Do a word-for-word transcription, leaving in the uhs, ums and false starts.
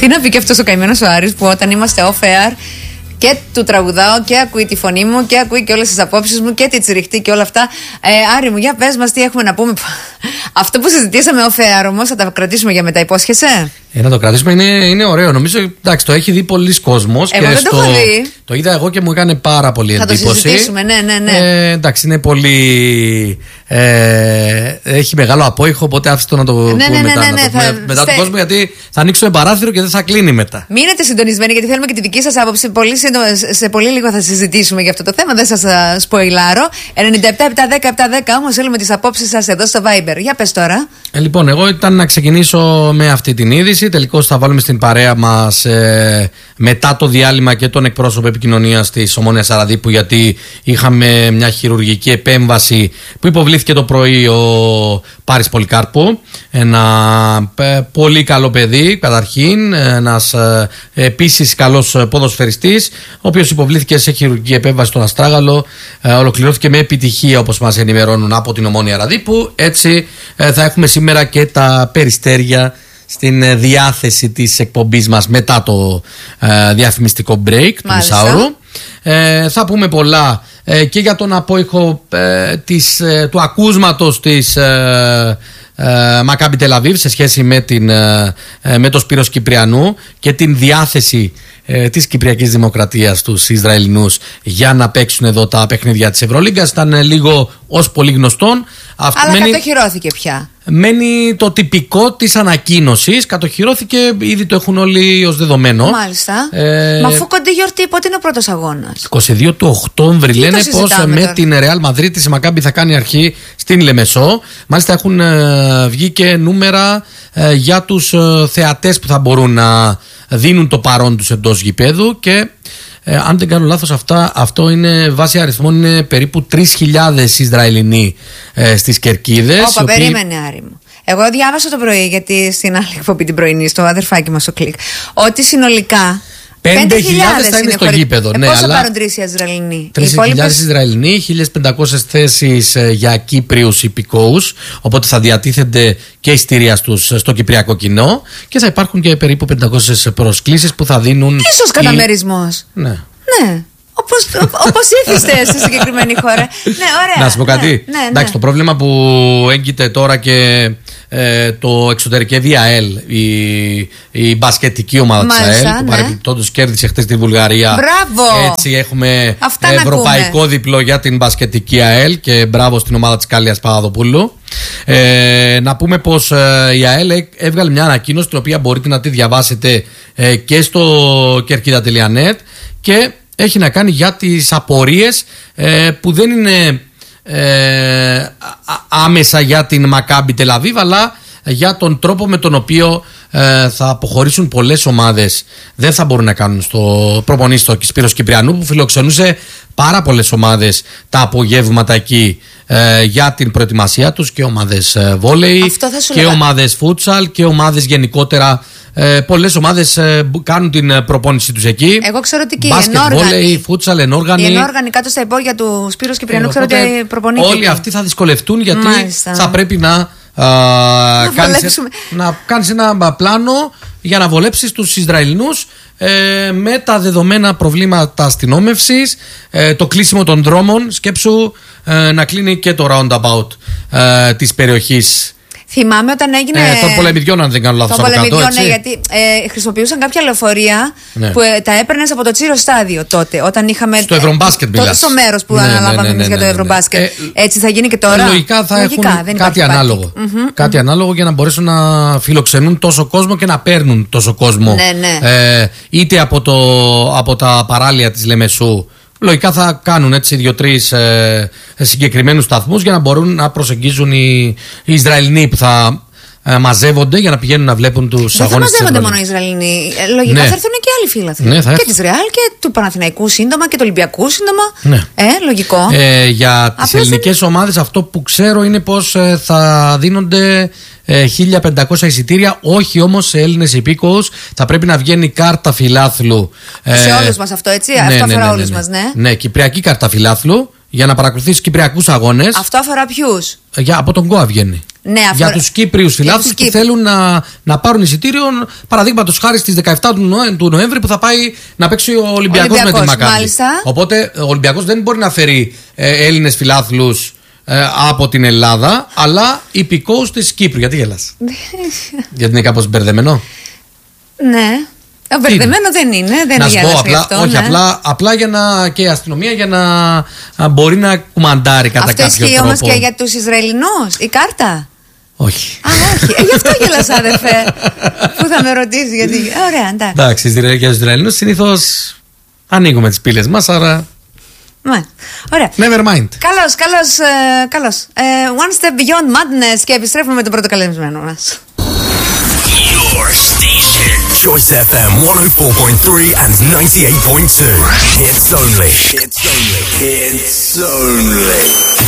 Τι να πει και αυτός ο καημένος ο Άρης που όταν είμαστε off air και του τραγουδάω και ακούει τη φωνή μου και ακούει και όλες τις απόψεις μου και τη τσιριχτή και όλα αυτά. Ε, Άρη μου, για πες μας τι έχουμε να πούμε. Αυτό που συζητήσαμε off air όμως θα τα κρατήσουμε για μετά, υπόσχεσαι? Ε, να το κρατήσουμε, είναι, είναι ωραίο. Νομίζω εντάξει, το έχει δει πολλοί κόσμος. Εγώ και δεν στο, το έχω δει. Το είδα εγώ και μου έκανε πάρα πολύ θα εντύπωση. Θα το συζητήσουμε, ναι, ναι, ναι. Ε, εντάξει, είναι πολύ. Ε, έχει μεγάλο απόϊχο, οπότε άφησε το να το πούμε ναι, ναι, μετά, ναι, ναι, να το πούμε θα, μετά στε... τον κόσμο, γιατί θα ανοίξουμε παράθυρο και δεν θα κλείνει μετά. Μείνετε συντονισμένοι, γιατί θέλουμε και τη δική σας άποψη. Πολύ σύντομα, σε πολύ λίγο θα συζητήσουμε για αυτό το θέμα. Δεν σας σποϊλάρω. ενενήντα επτά επτά δέκα επτά δέκα όμως θέλουμε τις απόψεις σας εδώ στο Viber. Για πες τώρα. Ε, λοιπόν, εγώ ήταν να ξεκινήσω με αυτή την είδηση. Τελικώς θα βάλουμε στην παρέα μας ε, μετά το διάλειμμα και τον εκπρόσωπο επικοινωνίας της Ομόνοιας Σαραδίπου, γιατί είχαμε μια χειρουργική επέμβαση που υποβλήθηκε το πρωί ο Πάρης Πολυκάρπου. Ένα ε, πολύ καλό παιδί, καταρχήν, ένας ε, επίσης καλός ποδοσφαιριστής, ο οποίος υποβλήθηκε σε χειρουργική επέμβαση στον Αστράγαλο. Ε, ολοκληρώθηκε με επιτυχία, όπως μας ενημερώνουν από την Ομόνια Σαραδίπου. Έτσι ε, θα έχουμε σήμερα και τα περιστέρια στην διάθεση της εκπομπής μας μετά το ε, διαφημιστικό break του μισάωρου. Ε, θα πούμε πολλά ε, και για τον απόϊχο ε, της, ε, του ακούσματος της ε, ε, Μακάμπι Τελαβίβ σε σχέση με, την, ε, με το Σπύρος Κυπριανού και την διάθεση ε, της Κυπριακής Δημοκρατίας τους Ισραηλινούς για να παίξουν εδώ τα παιχνίδια της Ευρωλίγκας. Ήταν ε, λίγο ως πολύ γνωστόν. Αλλά μένει, κατοχυρώθηκε πια. Μένει το τυπικό της ανακοίνωσης. Κατοχυρώθηκε, ήδη το έχουν όλοι ως δεδομένο. Μάλιστα. Ε, Μα αφού κοντή γιορτή, πότε είναι ο πρώτος αγώνας? είκοσι δύο του Οκτώβρη λένε πως με τώρα την Ρεάλ Μαδρίτης η Μακάμπι θα κάνει αρχή στην Λεμεσό. Μάλιστα έχουν ε, βγει και νούμερα ε, για τους ε, θεατές που θα μπορούν να δίνουν το παρόν τους εντός γηπέδου και Ε, αν δεν κάνω λάθος, αυτά, αυτό είναι βάση αριθμών, είναι περίπου τρεις χιλιάδες Ισραηλινοί ε, στις Κερκίδες. Όπα, οποίοι... περίμενε, Άρη μου. Εγώ διάβασα το πρωί, γιατί στην άλλη εκπομπή την πρωινή, στο αδερφάκι μας ο Κλικ, ότι συνολικά πέντε χιλιάδες θα είναι στο χωρί... γήπεδο. Ε, ναι, πόσο αλλά... πάρουν τρεις Ισραηλινοί? τρεις χιλιάδες υπόλοιπες... Ισραηλινοί, χίλιες πεντακόσιες θέσεις για Κύπριους υπηκόους. Οπότε θα διατίθενται και εισιτήρια στους στο κυπριακό κοινό και θα υπάρχουν και περίπου πεντακόσιες προσκλήσεις που θα δίνουν. Ίσως καταμερισμός. Ναι. Ναι. Όπως, όπως ήθιστε στη συγκεκριμένη χώρα. Ναι, ωραία. Να σου πω κάτι. Ναι, ναι, ναι. Εντάξει, το πρόβλημα που έγκυται τώρα και ε, το εξωτερικεύει η ΑΕΛ, η, η μπασκετική ομάδα της ΑΕΛ, που ναι. παρεμπιπτόντως κέρδισε χτες τη Βουλγαρία. Μπράβο! Έτσι έχουμε αυτά ευρωπαϊκό διπλό για την μπασκετική ΑΕΛ και μπράβο στην ομάδα της Κάλιας Παπαδοπούλου. Ε, να πούμε πως ε, η ΑΕΛ έβγαλε μια ανακοίνωση την οποία μπορείτε να τη διαβάσετε ε, και στο κερκίδα τελεία net και έχει να κάνει για τις απορίες ε, που δεν είναι ε, άμεσα για την Μακάμπι Τελαβίβ, αλλά για τον τρόπο με τον οποίο ε, θα αποχωρήσουν πολλές ομάδες. Δεν θα μπορούν να κάνουν στο προπονήσει στο Σπύρος Κυπριανού, που φιλοξενούσε πάρα πολλές ομάδες τα απογεύματα εκεί ε, για την προετοιμασία τους, και ομάδες ε, βόλεϊ και λέγα. ομάδες φούτσαλ και ομάδες γενικότερα. Ε, πολλές ομάδες ε, κάνουν την προπόνηση τους εκεί. Εγώ ξέρω ότι και μπάσκετ, οι ενόργανοι, βόλεϊ, φούτσαλ, ενόργανοι. οι ενόργανοι κάτω στα υπόγεια του Σπύρος Κυπριανού, ξέρω ότι προπονείται. Όλοι αυτοί θα δυσκολευτούν, γιατί Μάλιστα. θα πρέπει να, α, να, κάνεις, να κάνεις ένα πλάνο για να βολέψεις τους Ισραηλινούς ε, με τα δεδομένα προβλήματα αστυνόμευσης, ε, το κλείσιμο των δρόμων. Σκέψου ε, να κλείνει και το roundabout ε, της περιοχής. Θυμάμαι όταν έγινε. Ε, των πολεμιδιών, αν δεν κάνω λάθος. Των πολεμιδιών, ναι, γιατί ε, χρησιμοποιούσαν κάποια λεωφορεία ναι. που ε, τα έπαιρνες από το Τσίρο στάδιο τότε. Όταν είχαμε. Στο Ευρωμπάσκετ, μιλάς. Τότε στο μέρος που ναι, αναλάβαμε ναι, ναι, ναι, ναι, ναι, για το Ευρωμπάσκετ. Ναι, ναι. Ε, Έτσι θα γίνει και τώρα. Λογικά θα λογικά, έχουν κάτι ανάλογο. Mm-hmm, κάτι mm-hmm. ανάλογο για να μπορέσουν να φιλοξενούν τόσο κόσμο και να παίρνουν τόσο κόσμο. Ναι, ναι. Ε, είτε από, το, από τα παράλια της Λεμεσού. Λογικά θα κάνουν έτσι δύο-τρεις ε, συγκεκριμένους σταθμούς για να μπορούν να προσεγγίζουν οι, οι Ισραηλινοί που θα ε, μαζεύονται για να πηγαίνουν να βλέπουν τους αγώνες. Δεν θα μαζεύονται μόνο οι Ισραηλινοί. Λογικά ναι. θα έρθουν και άλλοι φίλαθλοι. Ναι, και της Ρεάλ και του Παναθηναϊκού σύντομα και του Ολυμπιακού σύντομα. Ναι. Ε, λογικό. Ε, για τις ελληνικές είναι... ομάδες, αυτό που ξέρω είναι πως ε, θα δίνονται ε, χίλια πεντακόσια εισιτήρια, όχι όμως σε Έλληνες υπήκοους. Θα πρέπει να βγαίνει κάρτα φιλάθλου. Ε, σε όλους μας αυτό, έτσι. Ναι, αυτό ναι, αφορά ναι, ναι, όλους ναι. μας, ναι. Ναι, κυπριακή κάρτα φιλάθλου για να παρακολουθείς κυπριακούς αγώνες. Αυτό αφορά ποιους? Για, από τον ΚΟΑ βγαίνει. Ναι, αφορά... Για τους Κύπριους φιλάθλους που Κύπ... θέλουν να, να πάρουν εισιτήριο, παραδείγματος χάρη στις δεκαεφτά του, Νοέ... του Νοέμβρη που θα πάει να παίξει ο Ολυμπιακός, Ολυμπιακός με τη Μακάμπι. Μάλιστα. Οπότε ο Ολυμπιακός δεν μπορεί να φέρει ε, Έλληνες φιλάθλους ε, από την Ελλάδα, αλλά υπηκόους της Κύπρου. Γιατί γελάς? Γιατί είναι κάπως μπερδεμένο. Ναι. Μπερδεμένο δεν είναι, δεν να είναι σου πω απλά, αυτό, όχι, ναι. απλά, απλά για να, και η αστυνομία για να α, μπορεί να κουμαντάρει κατά αυτό κάποιο τρόπο. Αυτό ισχύει όμως και για τους Ισραηλινούς, η κάρτα. Όχι. Α, όχι. Ε, γι' αυτό γελάς, αδερφέ. Πού θα με ρωτήσει, γιατί. Ωραία, εντάξει. Εντάξει, για τους Ισραηλινούς συνήθως ανοίγουμε τις πύλες μας, άρα. Ναι. Ωραία. Never mind. Καλώς, καλώς, ε, καλώς. Ε, one step beyond madness και επιστρέφουμε με τον πρώτο καλεσμένο μας. Your station. Choice εφ εμ εκατό τέσσερα κόμμα τρία and ninety-eight point two. It's only. It's only. It's only.